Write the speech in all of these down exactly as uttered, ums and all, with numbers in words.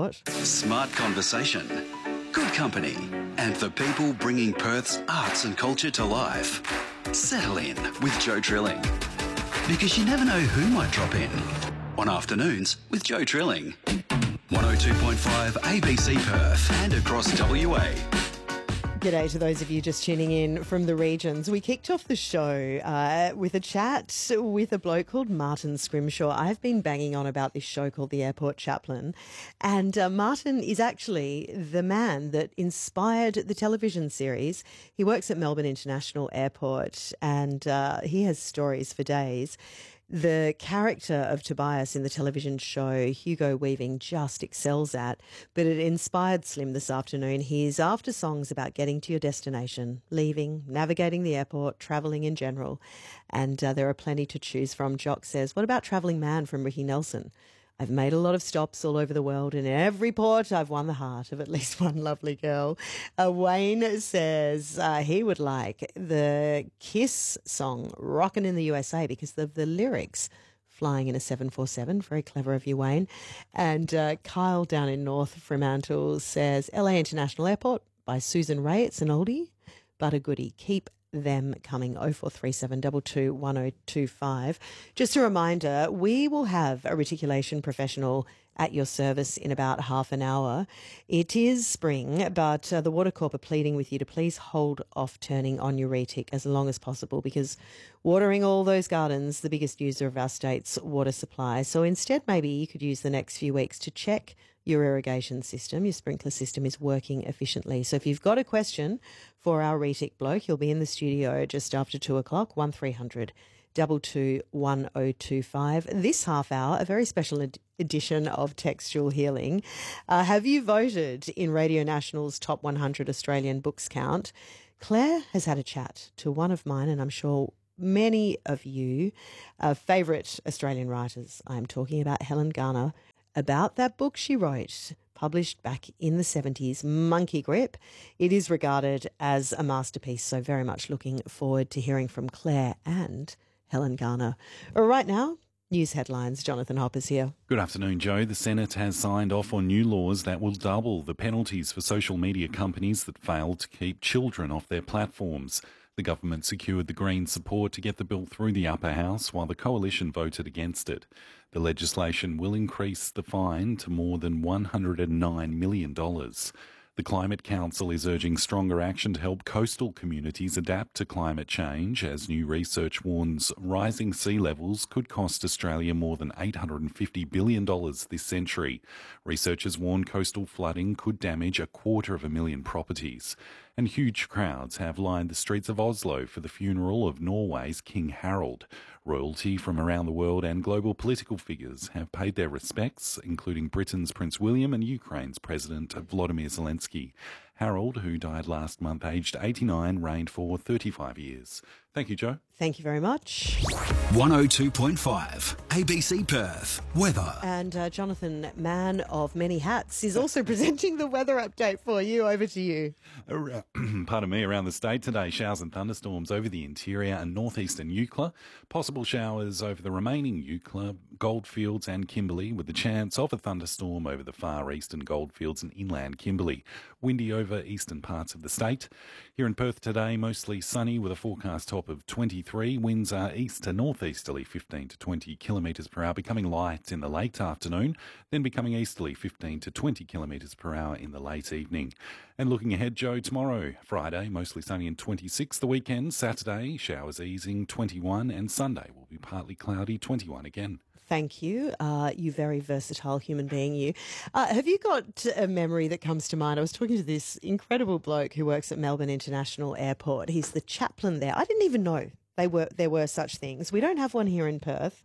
Airport. Smart conversation, good company, and the people bringing Perth's arts and culture to life. Settle in with Joe Trilling, because you never know who might drop in on Afternoons with Joe Trilling. one oh two point five A B C Perth and across W A. G'day to those of you just tuning in from the regions. We kicked off the show uh, with a chat with a bloke called Martin Scrimshaw. I've been banging on about this show called The Airport Chaplain, and uh, Martin is actually the man that inspired the television series. He works at Melbourne International Airport, and uh, he has stories for days. The character of Tobias in the television show Hugo Weaving just excels at, but it inspired Slim this afternoon. He's after songs about getting to your destination, leaving, navigating the airport, travelling in general, and uh, there are plenty to choose from. Jock says, what about Travelling Man from Ricky Nelson? I've made a lot of stops all over the world, and in every port I've won the heart of at least one lovely girl. Uh, Wayne says uh, he would like the Kiss song Rockin' in the U S A because of the lyrics. Flying in a seven forty-seven. Very clever of you, Wayne. And uh, Kyle down in North Fremantle says L A International Airport by Susan Ray. It's an oldie, but a goodie. Keep them coming. oh four three seven two two one oh two five. Just a reminder, we will have a reticulation professional at your service in about half an hour. It is spring, but uh, the Water Corp are pleading with you to please hold off turning on your retic as long as possible, because watering all those gardens, the biggest user of our state's water supply. So instead, maybe you could use the next few weeks to check your irrigation system, your sprinkler system is working efficiently. So if you've got a question for our retic bloke, he'll be in the studio just after two o'clock, one three hundred two two one oh two five. This half hour, a very special ed- edition of Textual Healing. Uh, have you voted in Radio National's Top one hundred Australian Books Count? Claire has had a chat to one of mine, and I'm sure many of you, uh, favourite Australian writers. I'm talking about Helen Garner, about that book she wrote, published back in the seventies, Monkey Grip. It is regarded as a masterpiece, so very much looking forward to hearing from Claire and Helen Garner. Right now, news headlines. Jonathan Hopper's here. Good afternoon, Joe. The Senate has signed off on new laws that will double the penalties for social media companies that fail to keep children off their platforms. The government secured the Greens' support to get the bill through the upper house, while the coalition voted against it. The legislation will increase the fine to more than one hundred nine million dollars. The Climate Council is urging stronger action to help coastal communities adapt to climate change, as new research warns rising sea levels could cost Australia more than eight hundred fifty billion dollars this century. Researchers warn coastal flooding could damage a quarter of a million properties. And huge crowds have lined the streets of Oslo for the funeral of Norway's King Harald. Royalty from around the world and global political figures have paid their respects, including Britain's Prince William and Ukraine's President Volodymyr Zelensky. Harold, who died last month aged eighty-nine, reigned for thirty-five years. Thank you, Joe. Thank you very much. one oh two point five A B C Perth. Weather. And uh, Jonathan, man of many hats, is also presenting the weather update for you. Over to you. Pardon me, around the state today, showers and thunderstorms over the interior and northeastern Eucla. Possible showers over the remaining Eucla, Goldfields and Kimberley, with the chance of a thunderstorm over the far eastern Goldfields and inland Kimberley. Windy over eastern parts of the state. Here in Perth today, mostly sunny with a forecast top of twenty-three. Winds are east to northeasterly fifteen to twenty kilometres per hour, becoming light in the late afternoon, then becoming easterly fifteen to twenty kilometres per hour in the late evening. And looking ahead, Joe, tomorrow, Friday, mostly sunny and twenty-six. The weekend, Saturday, showers easing, twenty-one, and Sunday will be partly cloudy, twenty-one again. Thank you. Uh, you very versatile human being, you. Uh, have you got a memory that comes to mind? I was talking to this incredible bloke who works at Melbourne International Airport. He's the chaplain there. I didn't even know they were there were such things. We don't have one here in Perth.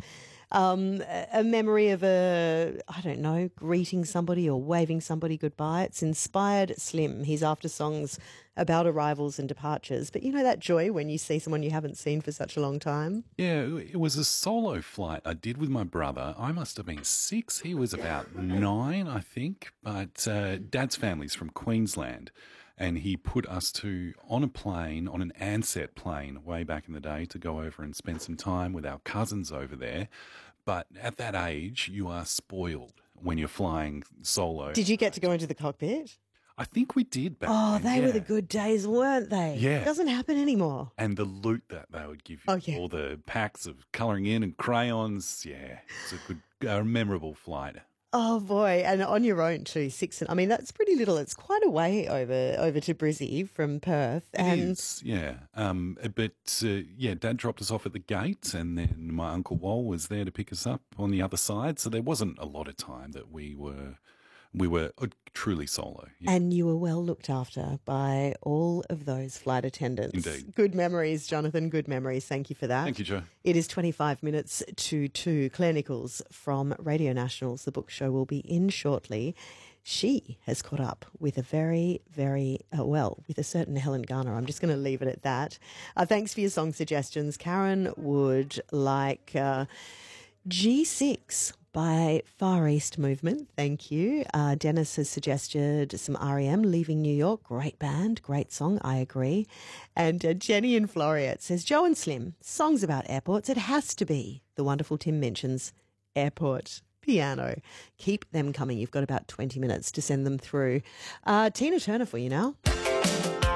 Um, a memory of a, I don't know, greeting somebody or waving somebody goodbye. It's inspired Slim. He's after songs about arrivals and departures. But you know that joy when you see someone you haven't seen for such a long time? Yeah, it was a solo flight I did with my brother. I must have been six. He was about nine, I think. But uh, Dad's family's from Queensland. And he put us two on a plane, on an Ansett plane way back in the day, to go over and spend some time with our cousins over there. But at that age, you are spoiled when you're flying solo. Did you get to go into the cockpit? I think we did back Oh, then, they yeah. were the good days, weren't they? Yeah. It doesn't happen anymore. And the loot that they would give you, Oh, yeah. all the packs of colouring in and crayons. Yeah, it's a good, a memorable flight. Oh boy, and on your own too, six. I mean, that's pretty little. It's quite a way over over to Brizzy from Perth. It and is, yeah. Um, but uh, yeah, Dad dropped us off at the gate, and then my Uncle Wal was there to pick us up on the other side. So there wasn't a lot of time that we were we were truly solo. Yeah. And you were well looked after by all of those flight attendants. Indeed. Good memories, Jonathan. Good memories. Thank you for that. Thank you, Joe. It is twenty-five minutes to two. Claire Nichols from Radio Nationals. The book show will be in shortly. She has caught up with a very, very, uh, well, with a certain Helen Garner. I'm just going to leave it at that. Uh, thanks for your song suggestions. Karen would like uh, G six by Far East Movement. Thank you. Uh, Dennis has suggested some R E M, Leaving New York. Great band, great song. I agree. And uh, Jenny in Floriat says, Joe and Slim, songs about airports. It has to be. The wonderful Tim mentions airport piano. Keep them coming. You've got about twenty minutes to send them through. Uh, Tina Turner for you now.